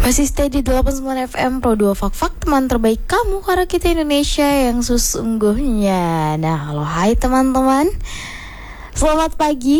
Masih stay di 89 FM Pro 2 Fak-Fak, teman terbaik kamu, karena kita Indonesia yang sesungguhnya. Nah, halo, hai teman-teman, selamat pagi.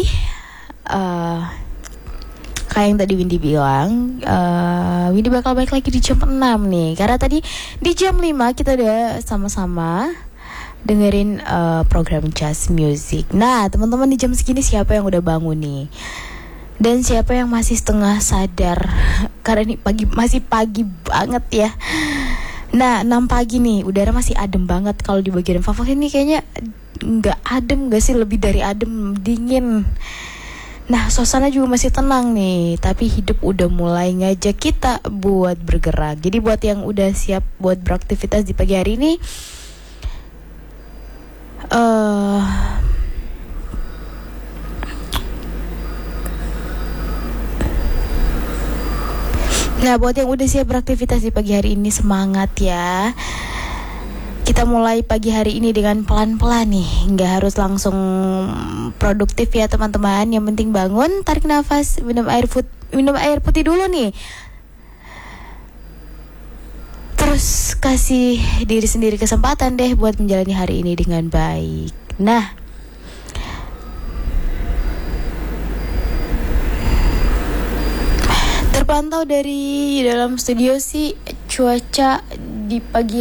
Kayak yang tadi Windy bilang, Windy bakal balik lagi di jam 6 nih. Karena tadi di jam 5 kita udah sama-sama dengerin program Just Music. Nah, teman-teman, di jam segini siapa yang udah bangun nih? Dan siapa yang masih setengah sadar? Karena ini masih pagi banget ya. Nah, 6 pagi nih, udara masih adem banget. Kalau di bagian Fak-Fak ini kayaknya gak adem gak sih? Lebih dari adem, dingin. Nah, suasana juga masih tenang nih. Tapi hidup udah mulai ngajak kita buat bergerak. Jadi buat yang udah siap buat beraktivitas di pagi hari ini, nah, buat yang udah siap beraktivitas di pagi hari ini, semangat ya. Kita mulai pagi hari ini dengan pelan-pelan nih. Nggak harus langsung produktif ya teman-teman. Yang penting bangun, tarik nafas, minum air putih dulu nih. Terus kasih diri sendiri kesempatan deh buat menjalani hari ini dengan baik. Nah, terpantau dari dalam studio sih cuaca di pagi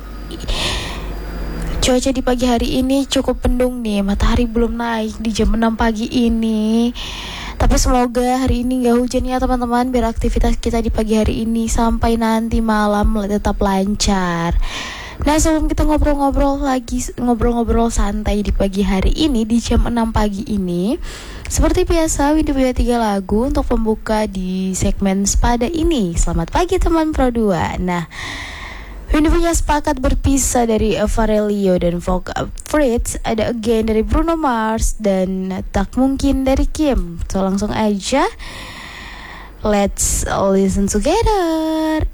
hari ini cukup mendung nih. Matahari belum naik di jam 6 pagi ini. Tapi semoga hari ini gak hujan ya teman-teman, biar aktivitas kita di pagi hari ini sampai nanti malam tetap lancar. Nah, sebelum kita ngobrol santai di pagi hari ini di jam 6 pagi ini, seperti biasa Windy punya 3 lagu untuk pembuka di segmen Sepada ini. Selamat pagi teman Pro 2. Nah, Windy punya Sepakat Berpisah dari Farelio dan Vogue Fritz, ada Again dari Bruno Mars, dan Tak Mungkin dari Kim. So langsung aja, let's listen together.